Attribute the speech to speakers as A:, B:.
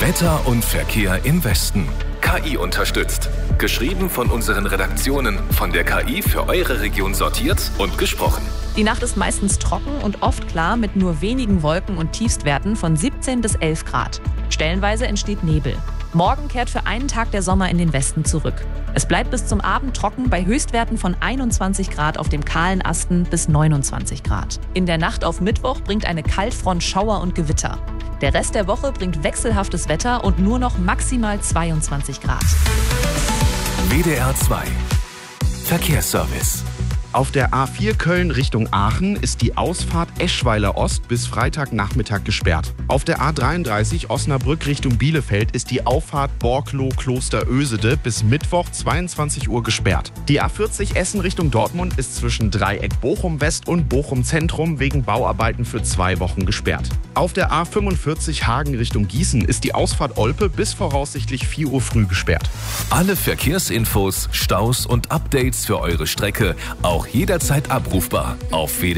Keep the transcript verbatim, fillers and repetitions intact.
A: Wetter und Verkehr im Westen. K I unterstützt. Geschrieben von unseren Redaktionen, von der K I für eure Region sortiert und gesprochen.
B: Die Nacht ist meistens trocken und oft klar mit nur wenigen Wolken und Tiefstwerten von siebzehn bis elf Grad. Stellenweise entsteht Nebel. Morgen kehrt für einen Tag der Sommer in den Westen zurück. Es bleibt bis zum Abend trocken bei Höchstwerten von einundzwanzig Grad auf dem kahlen Asten bis neunundzwanzig Grad. In der Nacht auf Mittwoch bringt eine Kaltfront Schauer und Gewitter. Der Rest der Woche bringt wechselhaftes Wetter und nur noch maximal zweiundzwanzig Grad.
A: W D R zwei Verkehrsservice.
C: Auf der A vier Köln Richtung Aachen ist die Ausfahrt Eschweiler Ost bis Freitagnachmittag gesperrt. Auf der A dreiunddreißig Osnabrück Richtung Bielefeld ist die Auffahrt Borkloh-Klosterösede bis Mittwoch zweiundzwanzig Uhr gesperrt. Die A vierzig Essen Richtung Dortmund ist zwischen Dreieck Bochum West und Bochum Zentrum wegen Bauarbeiten für zwei Wochen gesperrt. Auf der A fünfundvierzig Hagen Richtung Gießen ist die Ausfahrt Olpe bis voraussichtlich vier Uhr früh gesperrt.
A: Alle Verkehrsinfos, Staus und Updates für eure Strecke auch jederzeit abrufbar auf w